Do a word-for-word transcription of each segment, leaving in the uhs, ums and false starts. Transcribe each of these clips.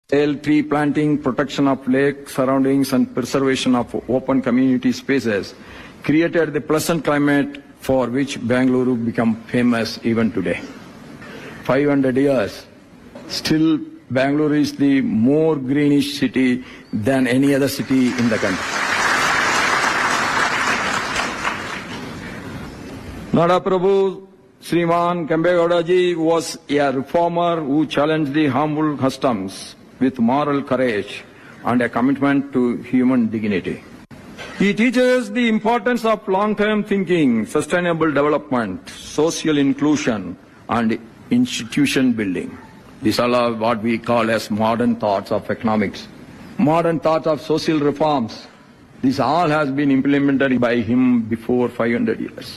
Tree planting, protection of lake surroundings and preservation of open community spaces created the pleasant climate for which Bengaluru became famous even today. five hundred years, still Bengaluru is the more greenish city than any other city in the country. Nada Prabhu Sriman Kembegowda ji was a reformer who challenged the harmful customs with moral courage and a commitment to human dignity. He teaches the importance of long-term thinking, sustainable development, social inclusion, and institution building. These are what we call as modern thoughts of economics, modern thoughts of social reforms. This all has been implemented by him before five hundred years.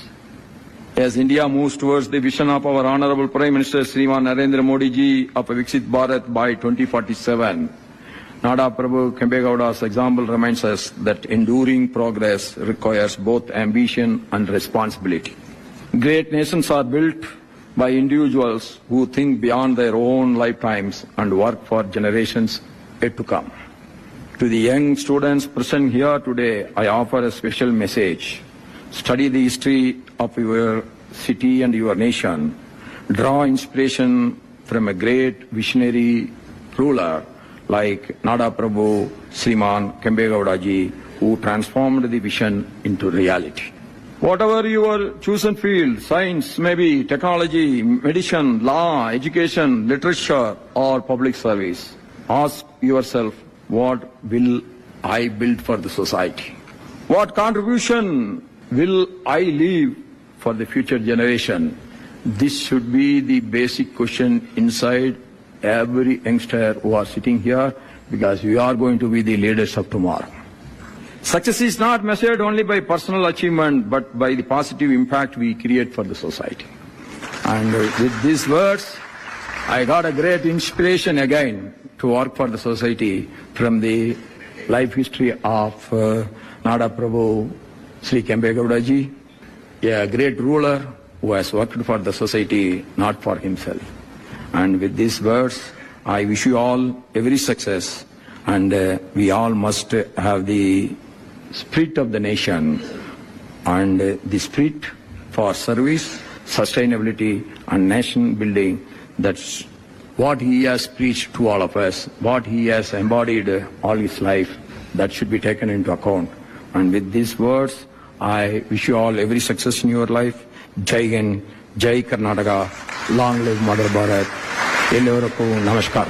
As India moves towards the vision of our Honorable Prime Minister Sriman Narendra Modi ji of a Viksit Bharat by twenty forty-seven, Nada Prabhu Kembegowda's example reminds us that enduring progress requires both ambition and responsibility. Great nations are built by individuals who think beyond their own lifetimes and work for generations yet to come. To the young students present here today, I offer a special message. Study the history of your city and your nation. Draw inspiration from a great visionary ruler like Nada Prabhu Sriman Kembegowda ji, who transformed the vision into reality. Whatever your chosen field, science, maybe technology, medicine, law, education, literature, or public service, ask yourself, what will I build for the society? What contribution will I leave for the future generation? This should be the basic question inside every youngster who are sitting here, because we are going to be the leaders of tomorrow. Success is not measured only by personal achievement, but by the positive impact we create for the society. And with these words, I got a great inspiration again to work for the society from the life history of uh, Nada Prabhu Sri Kembegowda ji, a great ruler who has worked for the society, not for himself. And with these words, I wish you all every success, and uh, we all must have the spirit of the nation and uh, the spirit for service, sustainability, and nation building. That's what he has preached to all of us, what he has embodied uh, all his life. That should be taken into account. And with these words, I wish you all every success in your life. Jai Hind, Jai Karnataka, long live Mother Bharat. ಎಲ್ಲರಿಗೂ ನಮಸ್ಕಾರ.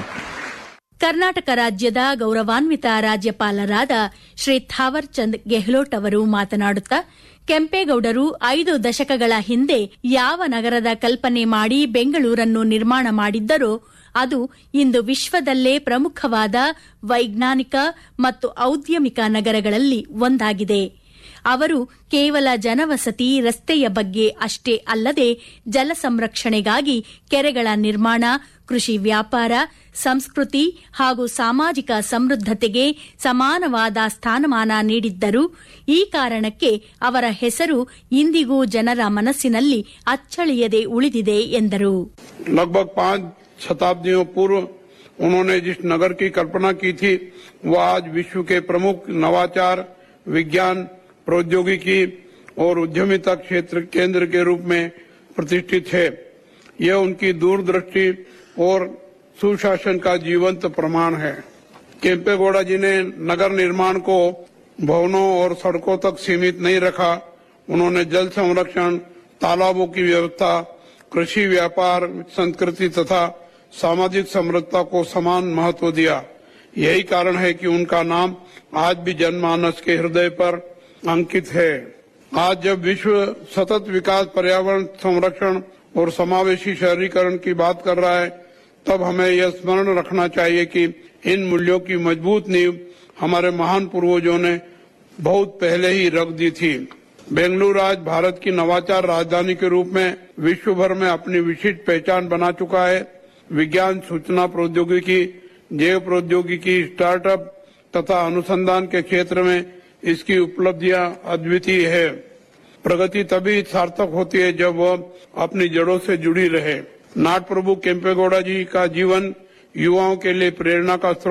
ಕರ್ನಾಟಕ ರಾಜ್ಯದ ಗೌರವಾನ್ವಿತ ರಾಜ್ಯಪಾಲರಾದ ಶ್ರೀ ಥಾವರ್ ಚಂದ್ ಗೆಹ್ಲೋಟ್ ಅವರು ಮಾತನಾಡುತ್ತಾ, ಕೆಂಪೇಗೌಡರು ಐದು ದಶಕಗಳ ಹಿಂದೆ ಯಾವ ನಗರದ ಕಲ್ಪನೆ ಮಾಡಿ ಬೆಂಗಳೂರನ್ನು ನಿರ್ಮಾಣ ಮಾಡಿದ್ದರೋ ಅದು ಇಂದು ವಿಶ್ವದಲ್ಲೇ ಪ್ರಮುಖವಾದ ವೈಜ್ಞಾನಿಕ ಮತ್ತು ಔದ್ಯಮಿಕ ನಗರಗಳಲ್ಲಿ ಒಂದಾಗಿದೆ. ಅವರು ಕೇವಲ ಜನವಸತಿ, ರಸ್ತೆಯ ಬಗ್ಗೆ ಅಷ್ಟೇ ಅಲ್ಲದೆ ಜಲ ಸಂರಕ್ಷಣೆಗಾಗಿ ಕೆರೆಗಳ ನಿರ್ಮಾಣ, ಕೃಷಿ, ವ್ಯಾಪಾರ, ಸಂಸ್ಕೃತಿ ಹಾಗೂ ಸಾಮಾಜಿಕ ಸಮೃದ್ಧತೆಗೆ ಸಮಾನವಾದ ಸ್ಥಾನಮಾನ ನೀಡಿದ್ದರು. ಈ ಕಾರಣಕ್ಕೆ ಅವರ ಹೆಸರು ಇಂದಿಗೂ ಜನರ ಮನಸ್ಸಿನಲ್ಲಿ ಅಚ್ಚಳಿಯದೆ ಉಳಿದಿದೆ ಎಂದರು. लगभग पांच शताब्दियों पूर्व उन्होंने जिस नगर की कल्पना की थी, वह आज विश्व के प्रमुख नवाचार, विज्ञान, प्रौद्योगिकी और उद्यमिता क्षेत्र केंद्र के रूप में प्रतिष्ठित है. यह उनकी दूरदृष्टि और सुशासन का जीवंत प्रमाण है. केम्पेगौड़ा जी ने नगर निर्माण को भवनों और सड़कों तक सीमित नहीं रखा. उन्होंने जल संरक्षण, तालाबों की व्यवस्था, कृषि, व्यापार, संस्कृति तथा सामाजिक समृद्धता को समान महत्व दिया. यही कारण है कि उनका नाम आज भी जनमानस के हृदय पर अंकित है. आज जब विश्व सतत विकास, पर्यावरण संरक्षण और समावेशी शहरीकरण की बात कर रहा है, तब हमें यह स्मरण रखना चाहिए कि इन मूल्यों की मजबूत नींव हमारे महान पूर्वजों ने बहुत पहले ही रख दी थी. बेंगलुरु आज भारत की नवाचार राजधानी के रूप में विश्व भर में अपनी विशिष्ट पहचान बना चुका है. विज्ञान, सूचना प्रौद्योगिकी, जैव प्रौद्योगिकी, स्टार्टअप तथा अनुसंधान के क्षेत्र में इसकी उपलब्धियां अद्वितीय है. प्रगति तभी सार्थक होती है जब वह अपनी जड़ों से जुड़ी रहे. नाड प्रभु केम्पेगौड़ा जी का जीवन युवाओं के लिए प्रेरणा का स्रोत